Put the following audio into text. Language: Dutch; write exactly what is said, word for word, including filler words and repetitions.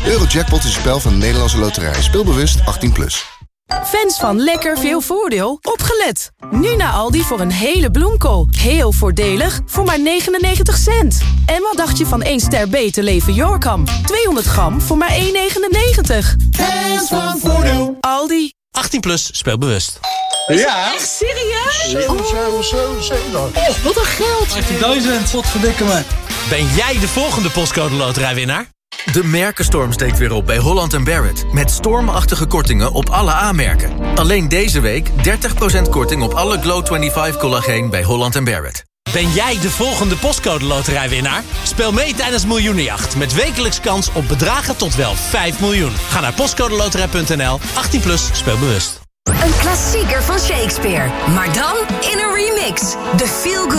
Eurojackpot is een spel van de Nederlandse Loterij. Speelbewust achttien plus. Fans van lekker veel voordeel, opgelet! Nu naar Aldi voor een hele bloemkool. Heel voordelig voor maar negenennegentig cent. En wat dacht je van één ster beter leven Yorkam? tweehonderd gram voor maar één negenennegentig. Fans van voordeel. Aldi. achttien plus, speelbewust. Ja. Echt serieus? zeven, zeven, zeven, zeven. Oh, wat een geld! achttien.000. Wat verdikken me. Ben jij de volgende postcode loterijwinnaar? De merkenstorm steekt weer op bij Holland en Barrett. Met stormachtige kortingen op alle aanmerken. Alleen deze week dertig procent korting op alle Glow vijfentwintig collageen bij Holland en Barrett. Ben jij de volgende postcode loterijwinnaar? Speel mee tijdens Miljoenenjacht met wekelijks kans op bedragen tot wel vijf miljoen. Ga naar postcodeloterij punt n l. achttien plus, speel bewust. Een klassieker van Shakespeare, maar dan in een remix. De feel